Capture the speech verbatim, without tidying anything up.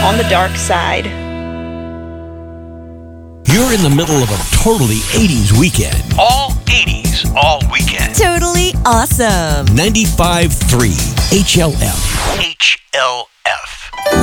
on the dark side. You're in the middle of a totally eighties weekend. All eighties, all weekend. Totally awesome. ninety-five point three H L F. H L F.